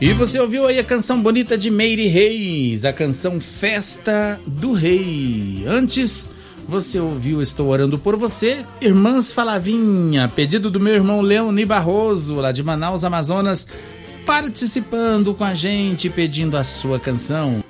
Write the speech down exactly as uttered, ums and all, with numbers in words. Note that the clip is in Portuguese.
E você ouviu aí a canção bonita de Meire Reis, a canção Festa do Rei. Antes, você ouviu Estou Orando por Você, Irmãs Falavinha, pedido do meu irmão Leoni Barroso, lá de Manaus, Amazonas, participando com a gente, pedindo a sua canção.